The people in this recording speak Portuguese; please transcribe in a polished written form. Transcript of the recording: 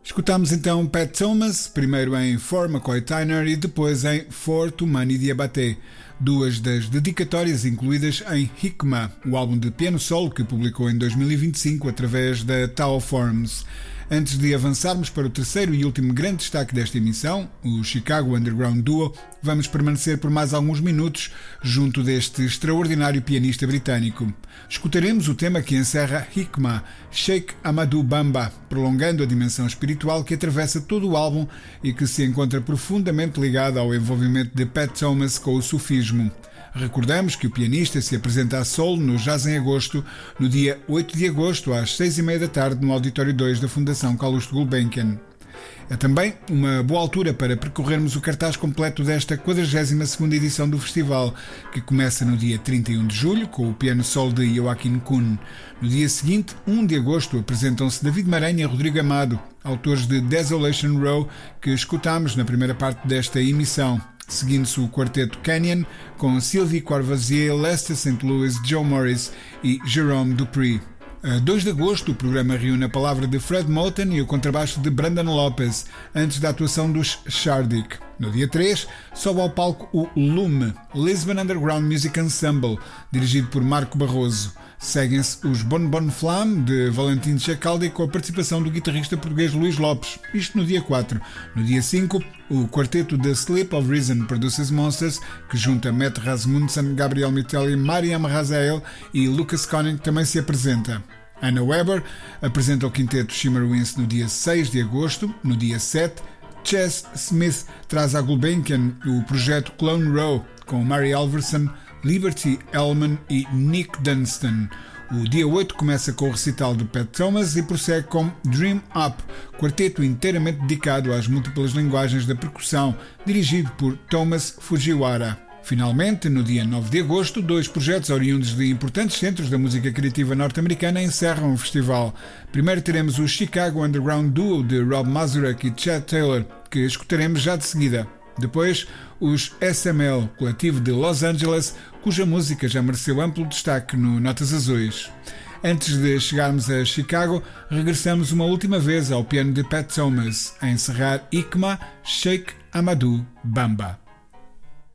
Escutámos então Pat Thomas, primeiro em For McCoy Tyner e depois em For Toumani Diabaté, duas das dedicatórias incluídas em Hikma, o álbum de piano solo que publicou em 2025 através da Tao Forms. Antes de avançarmos para o terceiro e último grande destaque desta emissão, o Chicago Underground Duo, vamos permanecer por mais alguns minutos junto deste extraordinário pianista britânico. Escutaremos o tema que encerra Hikma, Sheikh Amadou Bamba, prolongando a dimensão espiritual que atravessa todo o álbum e que se encontra profundamente ligado ao envolvimento de Pat Thomas com o sufismo. Recordamos que o pianista se apresenta a solo no Jazz em Agosto, no dia 8 de agosto, às 6h30 da tarde, no Auditório 2 da Fundação Calouste Gulbenkian. É também uma boa altura para percorrermos o cartaz completo desta 42ª edição do festival, que começa no dia 31 de julho, com o piano solo de Joaquim Kuhn. No dia seguinte, 1 de agosto, apresentam-se David Maranhão e Rodrigo Amado, autores de Desolation Row, que escutámos na primeira parte desta emissão. Seguindo-se o quarteto Canyon, com Sylvie Courvoisier, Lester St. Louis, Joe Morris e Jerome Dupree. A 2 de agosto, o programa reúne a palavra de Fred Moten e o contrabaixo de Brandon Lopez, antes da atuação dos Shardik. No dia 3, sobe ao palco o Lume, Lisbon Underground Music Ensemble, dirigido por Marco Barroso. Seguem-se os Bon Bon Flamme, de Valentim Chacaldi, com a participação do guitarrista português Luís Lopes, isto no dia 4. No dia 5, o quarteto The Sleep of Reason Produces Monsters, que junta Matt Rasmussen, Gabriel Mitelli, Mariam Razael e Lucas Koenig, também se apresenta. Anna Weber apresenta o quinteto Shimmer Winds no dia 6 de agosto. No dia 7, Chess Smith traz à Gulbenkian o projeto Clone Row, com Mary Alverson, Liberty Ellman e Nick Dunstan. O dia 8 começa com o recital de Pat Thomas e prossegue com Dream Up, quarteto inteiramente dedicado às múltiplas linguagens da percussão, dirigido por Thomas Fujiwara. Finalmente, no dia 9 de agosto, dois projetos oriundos de importantes centros da música criativa norte-americana encerram o festival. Primeiro teremos o Chicago Underground Duo de Rob Mazurek e Chad Taylor, que escutaremos já de seguida. Depois, os SML, coletivo de Los Angeles, cuja música já mereceu amplo destaque no Notas Azuis. Antes de chegarmos a Chicago, regressamos uma última vez ao piano de Pat Thomas, a encerrar Hikma, Sheikh Amadou Bamba.